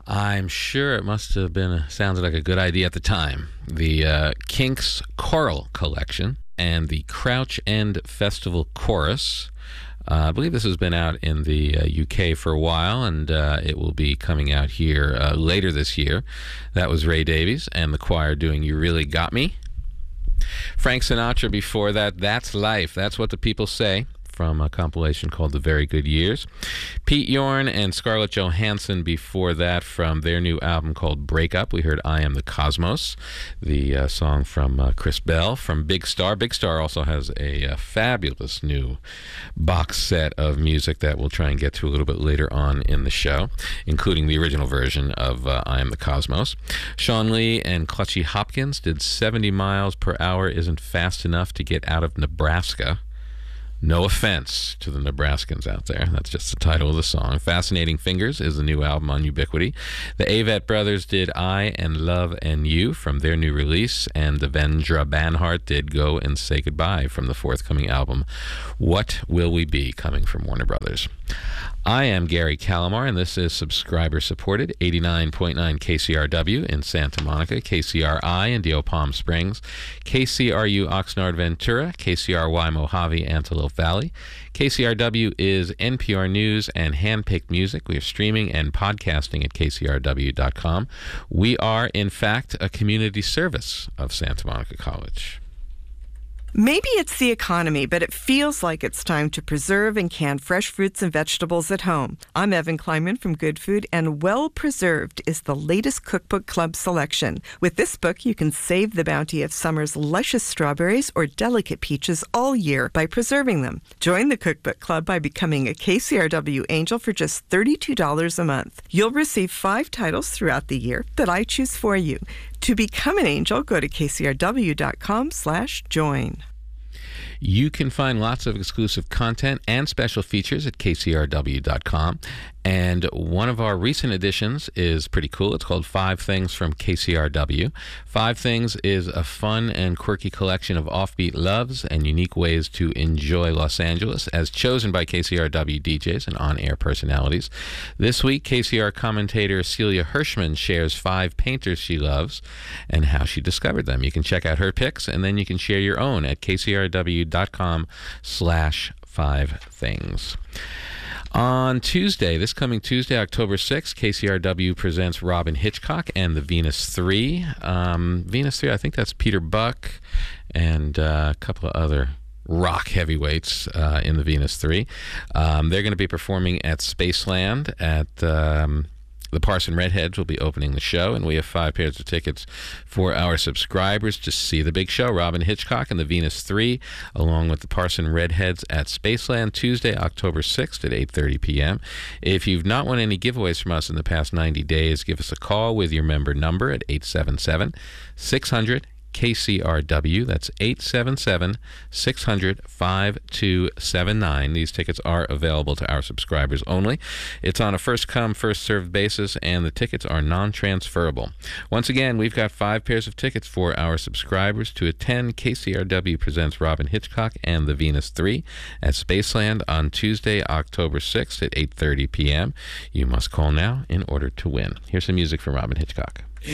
I'm sure it must have been, sounded like a good idea at the time. The Kinks Choral Collection and the Crouch End Festival Chorus. I believe this has been out in the UK for a while, and it will be coming out here later this year. That was Ray Davies and the choir doing You Really Got Me. Frank Sinatra before that, That's Life, That's What the People Say, from a compilation called The Very Good Years. Pete Yorn and Scarlett Johansson before that from their new album called Break Up. We heard I Am the Cosmos, the song from Chris Bell from Big Star. Big Star also has a fabulous new box set of music that we'll try and get to a little bit later on in the show, including the original version of I Am the Cosmos. Sean Lee and Clutchy Hopkins did 70 miles per hour Isn't Fast Enough to Get Out of Nebraska. No offense to the Nebraskans out there. That's just the title of the song. Fascinating Fingers is the new album on Ubiquity. The Avett Brothers did I and Love and You from their new release, and Devendra Banhart did Go and Say Goodbye from the forthcoming album What Will We Be, coming from Warner Brothers. I am Gary Calamar, and this is subscriber-supported 89.9 KCRW in Santa Monica, KCRI in Deal Palm Springs, KCRU Oxnard Ventura, KCRY Mojave Antelope Valley. KCRW is NPR News and handpicked music. We are streaming and podcasting at kcrw.com. We are, in fact, a community service of Santa Monica College. Maybe it's the economy, but it feels like it's time to preserve and can fresh fruits and vegetables at home. I'm Evan Kleinman from Good Food, and Well Preserved is the latest Cookbook Club selection. With this book, you can save the bounty of summer's luscious strawberries or delicate peaches all year by preserving them. Join the Cookbook Club by becoming a KCRW Angel for just $32 a month. You'll receive 5 titles throughout the year that I choose for you. To become an angel, go to kcrw.com/join. You can find lots of exclusive content and special features at kcrw.com. And one of our recent additions is pretty cool. It's called 5 Things from KCRW. 5 Things is a fun and quirky collection of offbeat loves and unique ways to enjoy Los Angeles, as chosen by KCRW DJs and on-air personalities. This week, KCR commentator Celia Hirschman shares 5 painters she loves and how she discovered them. You can check out her picks, and then you can share your own at kcrw.com/5things. On Tuesday, this coming Tuesday, October 6th, KCRW presents Robyn Hitchcock and the Venus 3. Venus 3, I think that's Peter Buck and a couple of other rock heavyweights in the Venus 3. They're going to be performing at Spaceland at... the Parson Redheads will be opening the show, and we have 5 pairs of tickets for our subscribers to see the big show, Robyn Hitchcock and the Venus 3, along with the Parson Redheads at Spaceland, Tuesday, October 6th at 8:30 p.m. If you've not won any giveaways from us in the past 90 days, give us a call with your member number at 877-600 KCRW. That's 877-600-5279. These tickets are available to our subscribers only. It's on a first-come, first-served basis, and the tickets are non-transferable. Once again, we've got 5 pairs of tickets for our subscribers to attend KCRW Presents Robyn Hitchcock and the Venus 3 at Spaceland on Tuesday, October 6th at 8:30 p.m. You must call now in order to win. Here's some music from Robyn Hitchcock.